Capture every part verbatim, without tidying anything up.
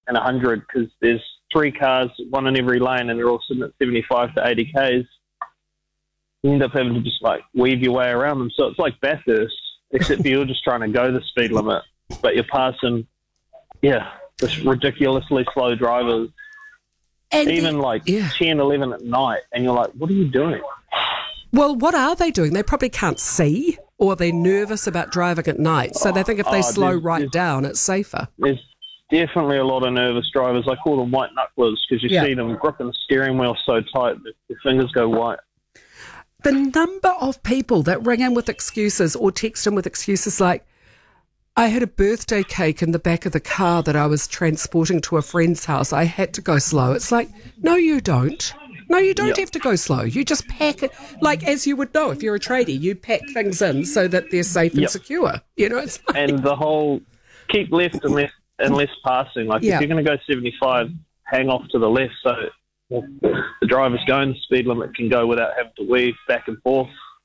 and one hundred because there's three cars, one in every lane, and they're all sitting at seventy-five to eighty kays. You end up having to just like weave your way around them. So it's like Bathurst, except you're just trying to go the speed limit, but you're passing, yeah, this ridiculously slow drivers, and even like yeah. ten, eleven at night, and you're like, what are you doing? Well, what are they doing? They probably can't see, or they're nervous about driving at night, so they think if they oh, slow there's, right there's, down, it's safer. There's definitely a lot of nervous drivers. I call them white knucklers because you yeah. see them gripping the steering wheel so tight that their fingers go white. The number of people that ring in with excuses or text in with excuses like, I had a birthday cake in the back of the car that I was transporting to a friend's house. I had to go slow. It's like, no, you don't. No, you don't yep. have to go slow. You just pack it, like as you would know if you're a tradie, you pack things in so that they're safe and yep. secure. You know, it's like... And the whole keep left and left and less passing. Like yeah. if you're going to go seventy-five, hang off to the left so well, the driver's going the speed limit can go without having to weave back and forth.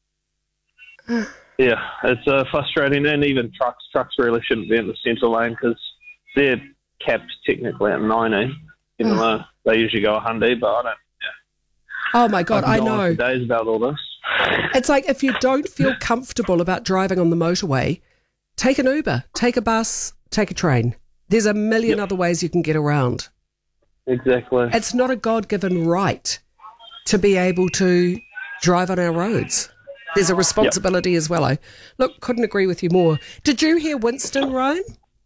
Yeah, it's uh, frustrating. And even trucks, trucks really shouldn't be in the centre lane because they're capped technically at ninety, even though they usually go one hundred, but I don't. Oh my God, I know. For days about all this. It's like if you don't feel comfortable about driving on the motorway, take an Uber, take a bus, take a train. There's a million yep. other ways you can get around. Exactly. It's not a God-given right to be able to drive on our roads. There's a responsibility yep. as well. I look, couldn't agree with you more. Did you hear Winston, Ryan?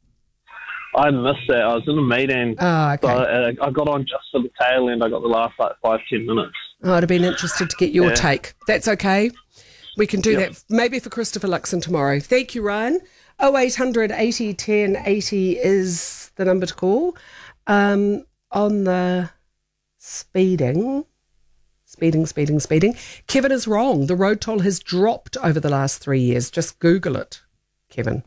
I missed that. I was in a meeting. Oh, okay. So I, I got on just for the tail end. I got the last like five, ten minutes. Oh, I'd have been interested to get your yeah. take. That's okay. We can do yep. that maybe for Christopher Luxon tomorrow. Thank you, Ryan. oh eight hundred eighty ten eighty is the number to call. Um, on the speeding, speeding, speeding, speeding. Kevin is wrong. The road toll has dropped over the last three years. Just Google it, Kevin.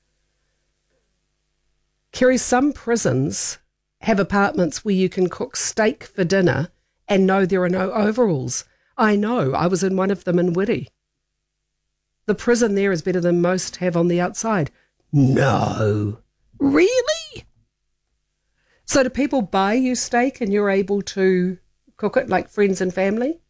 Kerry, some prisons have apartments where you can cook steak for dinner and no, there are no overalls. I know. I was in one of them in Wiri. The prison there is better than most have on the outside. No. Really? So do people buy you steak and you're able to cook it like friends and family?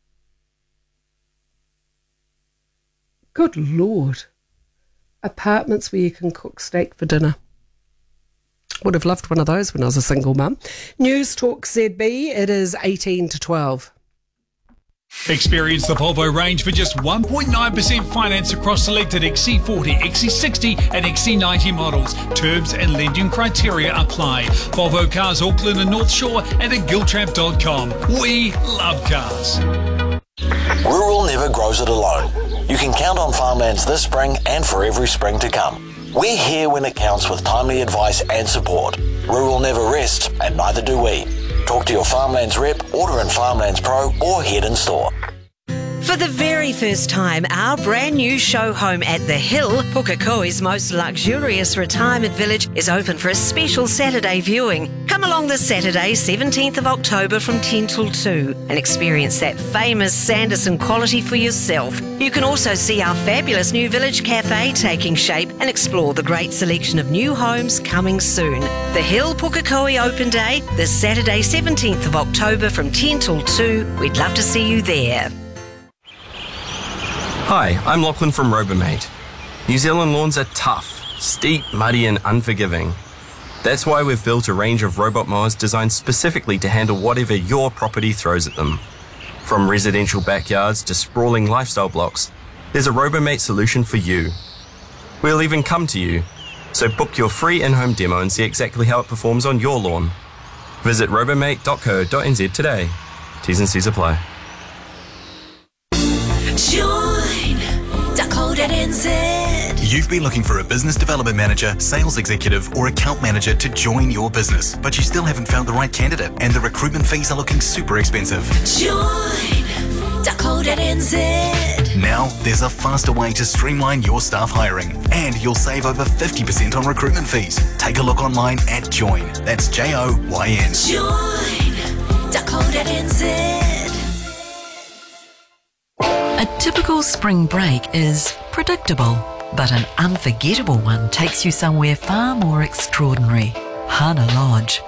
Good Lord. Apartments where you can cook steak for dinner. Would have loved one of those when I was a single mum. News Talk Z B, it is eighteen to twelve. Experience the Volvo range for just one point nine percent finance across selected X C forty, X C sixty and X C ninety models. Terms and lending criteria apply. Volvo Cars Auckland and North Shore and at giltrap dot com. We love cars. Rural never grows it alone. You can count on Farmlands this spring and for every spring to come. We're here when it counts with timely advice and support. Rural never rests, and neither do we. Talk to your Farmlands rep, order in Farmlands Pro, or head in store. For the very first time, our brand new show home at The Hill, Pukekohe's most luxurious retirement village, is open for a special Saturday viewing. Come along this Saturday, seventeenth of October from ten till two and experience that famous Sanderson quality for yourself. You can also see our fabulous new village cafe taking shape and explore the great selection of new homes coming soon. The Hill Pukekohe Open Day, this Saturday, seventeenth of October from ten till two. We'd love to see you there. Hi, I'm Lachlan from Robomate. New Zealand lawns are tough, steep, muddy and unforgiving. That's why we've built a range of robot mowers designed specifically to handle whatever your property throws at them. From residential backyards to sprawling lifestyle blocks, there's a Robomate solution for you. We'll even come to you, so book your free in-home demo and see exactly how it performs on your lawn. Visit robomate dot co dot n z today. T's and C's apply. Join Dakota N Z. You've been looking for a business development manager, sales executive, or account manager to join your business, but you still haven't found the right candidate, and the recruitment fees are looking super expensive. Join Dakota N Z. Now, there's a faster way to streamline your staff hiring, and you'll save over fifty percent on recruitment fees. Take a look online at Join. That's J O Y N. Join Dakota N Z. A typical spring break is predictable, but an unforgettable one takes you somewhere far more extraordinary. Hana Lodge.